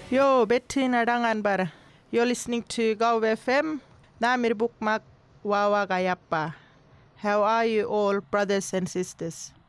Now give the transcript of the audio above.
Yo, Betty nadangan bara. You're listening to Go FM. Namir Bukmak Wawa Gayappa. How are you all, brothers and sisters?